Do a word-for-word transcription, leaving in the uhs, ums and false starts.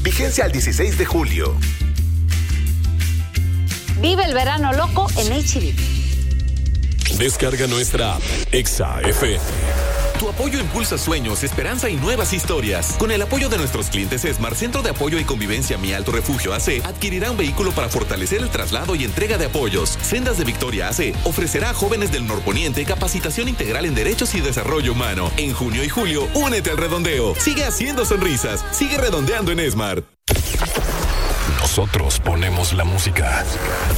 Vigencia al dieciséis de julio. Vive el verano loco en H D. Descarga nuestra app, Exa F M. Tu apoyo impulsa sueños, esperanza y nuevas historias. Con el apoyo de nuestros clientes Esmar, Centro de Apoyo y Convivencia Mi Alto Refugio A C, adquirirá un vehículo para fortalecer el traslado y entrega de apoyos. Sendas de Victoria A C ofrecerá a jóvenes del norponiente capacitación integral en derechos y desarrollo humano. En junio y julio, únete al redondeo. Sigue haciendo sonrisas. Sigue redondeando en Esmar. Nosotros ponemos la música.